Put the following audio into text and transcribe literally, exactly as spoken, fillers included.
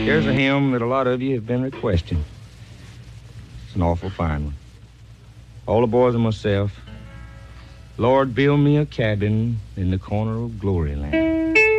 Here's a hymn that a lot of you have been requesting. It's an awful fine one. All the boys and myself. Lord, build me a cabin in the corner of glory land.